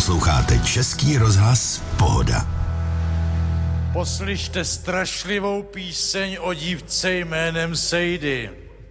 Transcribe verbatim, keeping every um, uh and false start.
Posloucháte Český rozhlas Pohoda. Poslyšte strašlivou píseň o dívce jménem Sejdy.